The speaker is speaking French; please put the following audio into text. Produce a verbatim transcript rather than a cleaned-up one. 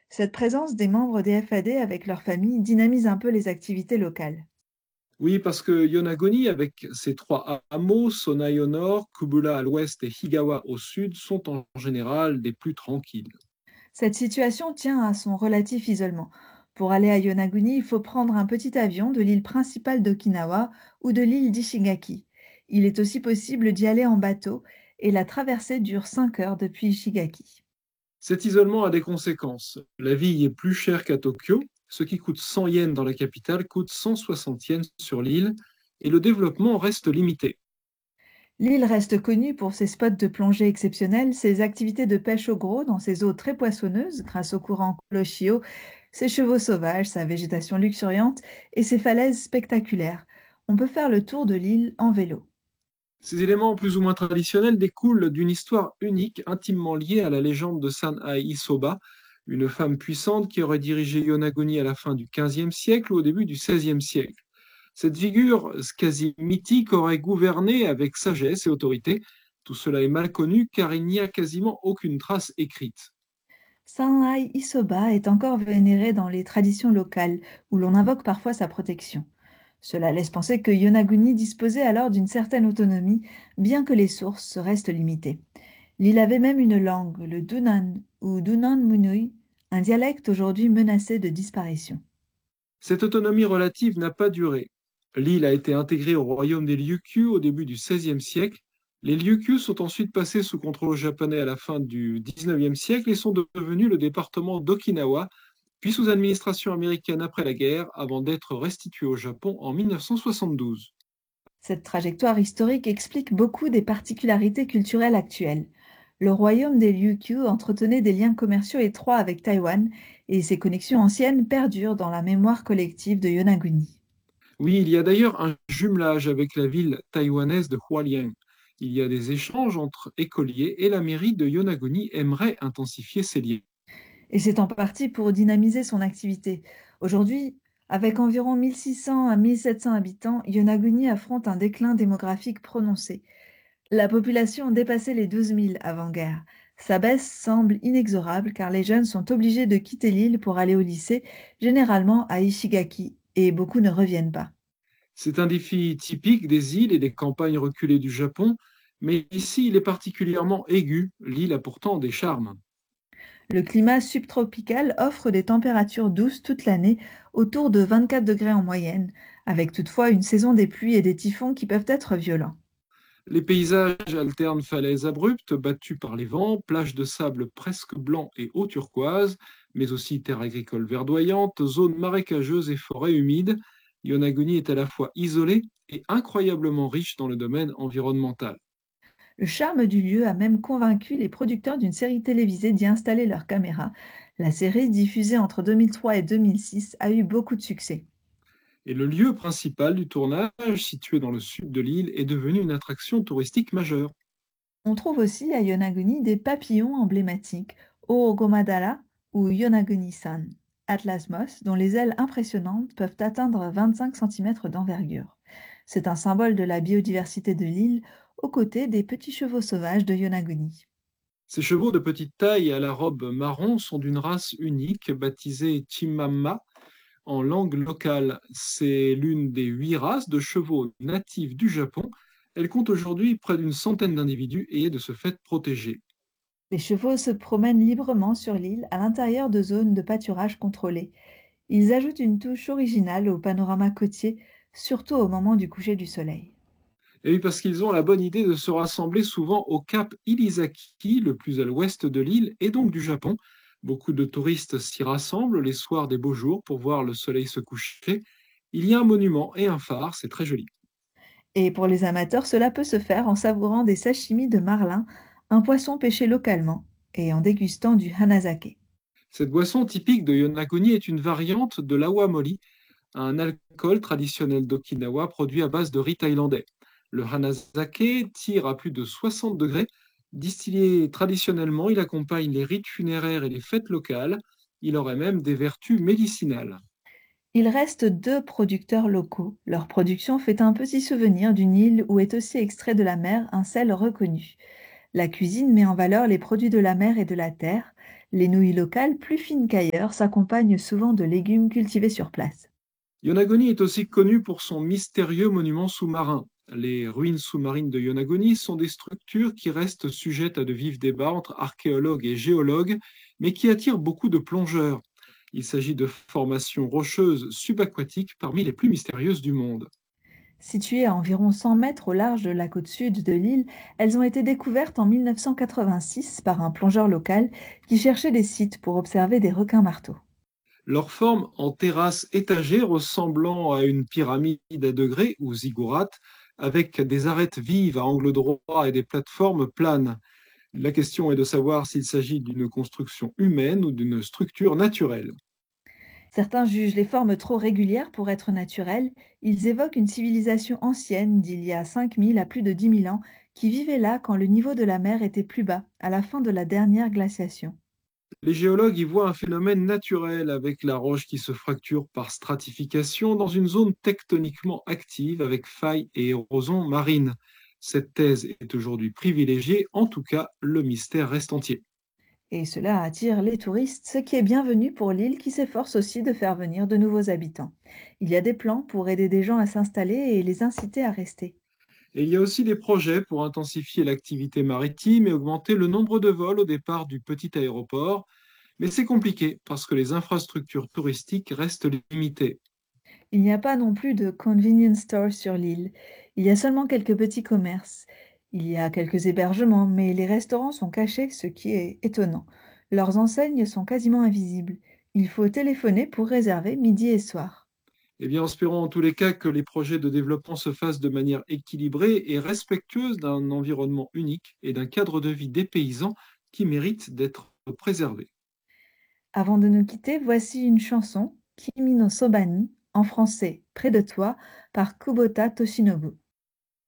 Cette présence des membres des F A D avec leur famille dynamise un peu les activités locales. Oui, parce que Yonaguni, avec ses trois ha- hameaux, Sonai au nord, Kubula à l'ouest et Higawa au sud, sont en général des plus tranquilles. Cette situation tient à son relatif isolement. Pour aller à Yonaguni, il faut prendre un petit avion de l'île principale d'Okinawa ou de l'île d'Ishigaki. Il est aussi possible d'y aller en bateau et la traversée dure cinq heures depuis Ishigaki. Cet isolement a des conséquences. La vie y est plus chère qu'à Tokyo. Ce qui coûte cent yens dans la capitale coûte cent soixante yens sur l'île, et le développement reste limité. L'île reste connue pour ses spots de plongée exceptionnels, ses activités de pêche au gros dans ses eaux très poissonneuses grâce au courant Kuroshio, ses chevaux sauvages, sa végétation luxuriante et ses falaises spectaculaires. On peut faire le tour de l'île en vélo. Ces éléments plus ou moins traditionnels découlent d'une histoire unique, intimement liée à la légende de Sanai Isoba, une femme puissante qui aurait dirigé Yonaguni à la fin du quinzième siècle ou au début du seizième siècle. Cette figure quasi mythique aurait gouverné avec sagesse et autorité. Tout cela est mal connu car il n'y a quasiment aucune trace écrite. Sanai Isoba est encore vénéré dans les traditions locales, où l'on invoque parfois sa protection. Cela laisse penser que Yonaguni disposait alors d'une certaine autonomie, bien que les sources restent limitées. L'île avait même une langue, le Dunan ou Dunan Munui, un dialecte aujourd'hui menacé de disparition. Cette autonomie relative n'a pas duré. L'île a été intégrée au royaume des Ryukyu au début du seizième siècle. Les Ryukyu sont ensuite passés sous contrôle japonais à la fin du dix-neuvième siècle et sont devenus le département d'Okinawa, puis sous administration américaine après la guerre, avant d'être restitués au Japon en mille neuf cent soixante-douze. Cette trajectoire historique explique beaucoup des particularités culturelles actuelles. Le royaume des Ryukyu entretenait des liens commerciaux étroits avec Taïwan et ces connexions anciennes perdurent dans la mémoire collective de Yonaguni. Oui, il y a d'ailleurs un jumelage avec la ville taïwanaise de Hualien. Il y a des échanges entre écoliers et la mairie de Yonaguni aimerait intensifier ces liens. Et c'est en partie pour dynamiser son activité. Aujourd'hui, avec environ mille six cents à mille sept cents habitants, Yonaguni affronte un déclin démographique prononcé. La population a dépassé les douze mille avant-guerre. Sa baisse semble inexorable car les jeunes sont obligés de quitter l'île pour aller au lycée, généralement à Ishigaki, et beaucoup ne reviennent pas. C'est un défi typique des îles et des campagnes reculées du Japon, mais ici il est particulièrement aigu. L'île a pourtant des charmes. Le climat subtropical offre des températures douces toute l'année, autour de vingt-quatre degrés en moyenne, avec toutefois une saison des pluies et des typhons qui peuvent être violents. Les paysages alternent falaises abruptes battues par les vents, plages de sable presque blanc et eau turquoise, mais aussi terres agricoles verdoyantes, zones marécageuses et forêts humides. Yonaguni est à la fois isolé et incroyablement riche dans le domaine environnemental. Le charme du lieu a même convaincu les producteurs d'une série télévisée d'y installer leurs caméras. La série, diffusée entre deux mille trois et deux mille six, a eu beaucoup de succès. Et le lieu principal du tournage, situé dans le sud de l'île, est devenu une attraction touristique majeure. On trouve aussi à Yonaguni des papillons emblématiques, Oogomadara ou Yonaguni-san, Atlas moss, dont les ailes impressionnantes peuvent atteindre vingt-cinq centimètres d'envergure. C'est un symbole de la biodiversité de l'île, aux côtés des petits chevaux sauvages de Yonaguni. Ces chevaux de petite taille à la robe marron sont d'une race unique, baptisée Chimamma en langue locale. C'est l'une des huit races de chevaux natifs du Japon. Elle compte aujourd'hui près d'une centaine d'individus et est de ce fait protégée. Les chevaux se promènent librement sur l'île à l'intérieur de zones de pâturage contrôlées. Ils ajoutent une touche originale au panorama côtier, surtout au moment du coucher du soleil. Et oui, parce qu'ils ont la bonne idée de se rassembler souvent au cap Ilisaki, le plus à l'ouest de l'île et donc du Japon. Beaucoup de touristes s'y rassemblent les soirs des beaux jours pour voir le soleil se coucher. Il y a un monument et un phare, c'est très joli. Et pour les amateurs, cela peut se faire en savourant des sashimi de marlin, un poisson pêché localement, et en dégustant du hanazake. Cette boisson typique de Yonaguni est une variante de l'awamori, un alcool traditionnel d'Okinawa produit à base de riz thaïlandais. Le hanazake tire à plus de soixante degrés. Distillé traditionnellement, il accompagne les rites funéraires et les fêtes locales. Il aurait même des vertus médicinales. Il reste deux producteurs locaux. Leur production fait un petit souvenir d'une île où est aussi extrait de la mer un sel reconnu. La cuisine met en valeur les produits de la mer et de la terre. Les nouilles locales, plus fines qu'ailleurs, s'accompagnent souvent de légumes cultivés sur place. Yonaguni est aussi connu pour son mystérieux monument sous-marin. Les ruines sous-marines de Yonaguni sont des structures qui restent sujettes à de vifs débats entre archéologues et géologues, mais qui attirent beaucoup de plongeurs. Il s'agit de formations rocheuses subaquatiques parmi les plus mystérieuses du monde. Situées à environ cent mètres au large de la côte sud de l'île, elles ont été découvertes en mille neuf cent quatre-vingt-six par un plongeur local qui cherchait des sites pour observer des requins-marteaux. Leur forme en terrasse étagée ressemblant à une pyramide à degrés ou ziggourate, avec des arêtes vives à angle droit et des plateformes planes. La question est de savoir s'il s'agit d'une construction humaine ou d'une structure naturelle. Certains jugent les formes trop régulières pour être naturelles. Ils évoquent une civilisation ancienne d'il y a cinq mille à plus de dix mille ans qui vivait là quand le niveau de la mer était plus bas, à la fin de la dernière glaciation. Les géologues y voient un phénomène naturel avec la roche qui se fracture par stratification dans une zone tectoniquement active avec failles et érosion marine. Cette thèse est aujourd'hui privilégiée, en tout cas le mystère reste entier. Et cela attire les touristes, ce qui est bienvenu pour l'île qui s'efforce aussi de faire venir de nouveaux habitants. Il y a des plans pour aider des gens à s'installer et les inciter à rester. Et il y a aussi des projets pour intensifier l'activité maritime et augmenter le nombre de vols au départ du petit aéroport, mais c'est compliqué parce que les infrastructures touristiques restent limitées. Il n'y a pas non plus de convenience store sur l'île. Il y a seulement quelques petits commerces. Il y a quelques hébergements, mais les restaurants sont cachés, ce qui est étonnant. Leurs enseignes sont quasiment invisibles. Il faut téléphoner pour réserver midi et soir. Eh bien, espérons en tous les cas que les projets de développement se fassent de manière équilibrée et respectueuse d'un environnement unique et d'un cadre de vie des paysans qui mérite d'être préservé. Avant de nous quitter, voici une chanson, Kimi no Sobani, en français, Près de toi, par Kubota Toshinobu.